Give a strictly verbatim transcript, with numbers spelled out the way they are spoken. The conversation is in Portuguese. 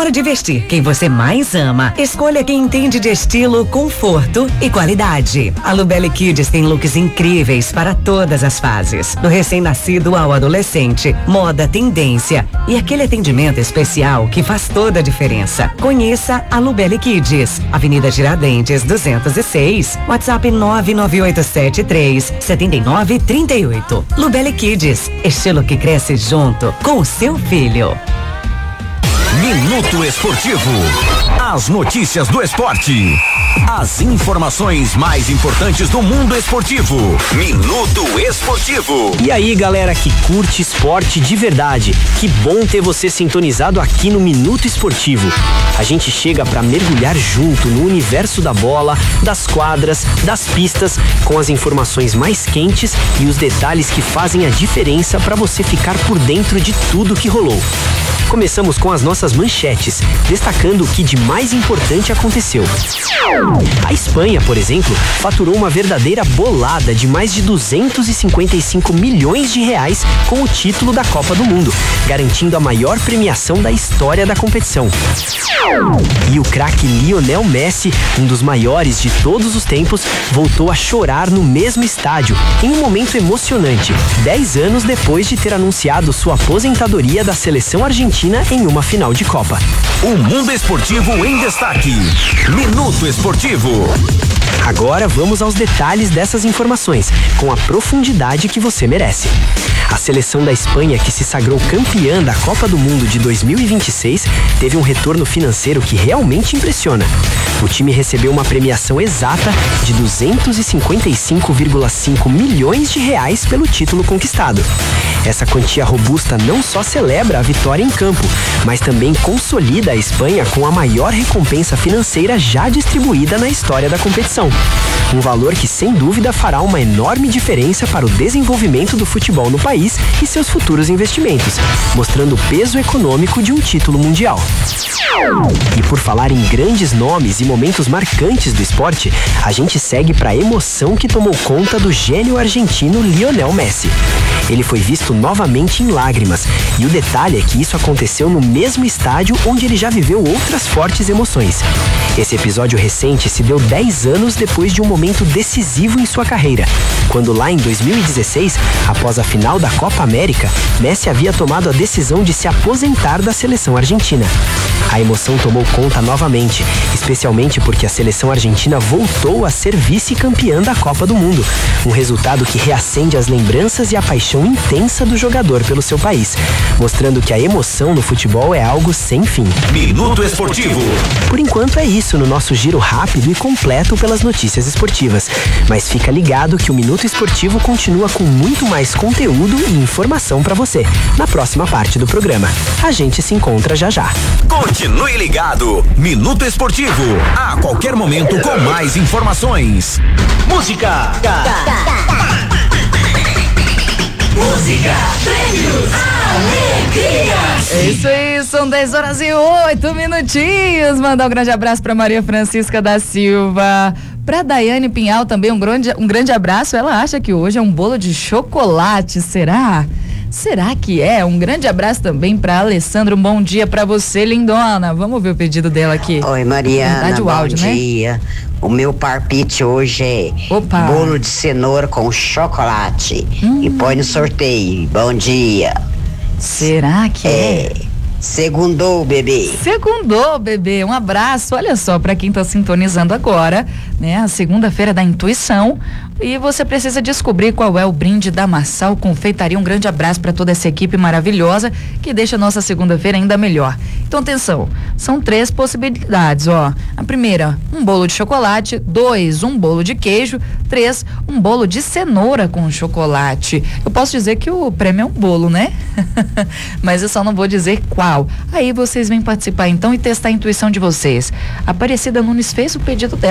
hora de vestir quem você mais ama, escolha quem entende de estilo, conforto e qualidade. A Lubelli Kids tem looks incríveis para todas as fases, do recém-nascido ao adolescente, moda, tendência e aquele atendimento especial que faz toda a diferença. Conheça a Lubelli Kids, Avenida Tiradentes duzentos e seis, WhatsApp nove nove oito sete três sete nove três oito. Lubelli Kids, estilo que cresce junto com o seu filho. Minuto Esportivo. As notícias do esporte. As informações mais importantes do mundo esportivo. Minuto Esportivo. E aí, galera que curte esporte de verdade, que bom ter você sintonizado aqui no Minuto Esportivo. A gente chega para mergulhar junto no universo da bola, das quadras, das pistas, com as informações mais quentes e os detalhes que fazem a diferença para você ficar por dentro de tudo que rolou. Começamos com as nossas manchetes, destacando o que de mais importante aconteceu. A Espanha, por exemplo, faturou uma verdadeira bolada de mais de duzentos e cinquenta e cinco milhões de reais com o título da Copa do Mundo, garantindo a maior premiação da história da competição. E o craque Lionel Messi, um dos maiores de todos os tempos, voltou a chorar no mesmo estádio, em um momento emocionante, dez anos depois de ter anunciado sua aposentadoria da seleção argentina em uma final de Copa. O mundo esportivo em destaque. Minuto Esportivo. Agora vamos aos detalhes dessas informações, com a profundidade que você merece. A seleção da Espanha, que se sagrou campeã da Copa do Mundo de dois mil e vinte e seis, teve um retorno financeiro que realmente impressiona. O time recebeu uma premiação exata de duzentos e cinquenta e cinco vírgula cinco milhões de reais pelo título conquistado. Essa quantia robusta não só celebra a vitória em campo, mas também consolida a Espanha com a maior recompensa financeira já distribuída na história da competição. Um valor que, sem dúvida, fará uma enorme diferença para o desenvolvimento do futebol no país e seus futuros investimentos, mostrando o peso econômico de um título mundial. E por falar em grandes nomes e momentos marcantes do esporte, a gente segue para a emoção que tomou conta do gênio argentino Lionel Messi. Ele foi visto novamente em lágrimas, e o detalhe é que isso aconteceu no mesmo estádio onde ele já viveu outras fortes emoções. Esse episódio recente se deu dez anos depois de um momento decisivo em sua carreira, quando lá em dois mil e dezesseis, após a final da Copa América, Messi havia tomado a decisão de se aposentar da seleção argentina. A emoção tomou conta novamente, especialmente porque a seleção argentina voltou a ser vice-campeã da Copa do Mundo, um resultado que reacende as lembranças e a paixão intensa do jogador pelo seu país, mostrando que a emoção no futebol é algo sem fim. Minuto Esportivo. Por enquanto é isso no nosso giro rápido e completo pelas notícias esportivas, mas fica ligado que o Minuto Esportivo continua com muito mais conteúdo e informação para você na próxima parte do programa. A gente se encontra já já. Continue ligado. Minuto Esportivo. A qualquer momento com mais informações. Música. Música, prêmios, alegria. É isso aí, são dez horas e oito minutinhos. Mandar um grande abraço para Maria Francisca da Silva. Para Daiane Pinhal também um grande, um grande abraço. Ela acha que hoje é um bolo de chocolate, será? Será que é? Um grande abraço também para Alessandra. Um bom dia para você, lindona. Vamos ver o pedido dela aqui. Oi, Mariana, o bom áudio, dia. Né? O meu palpite hoje é Opa. bolo de cenoura com chocolate. Hum. E põe no sorteio. Bom dia. Será que é? É. Segundou, bebê. Segundou, bebê. Um abraço. Olha só, para quem tá sintonizando agora, né? A segunda-feira da intuição. E você precisa descobrir qual é o brinde da Massal Confeitaria. Um grande abraço para toda essa equipe maravilhosa que deixa a nossa segunda-feira ainda melhor. Então, atenção, são três possibilidades, ó. A primeira, um bolo de chocolate. Dois, um bolo de queijo. Três, um bolo de cenoura com chocolate. Eu posso dizer que o prêmio é um bolo, né? Mas eu só não vou dizer qual. Aí vocês vêm participar então e testar a intuição de vocês. A Aparecida Nunes fez o pedido dela.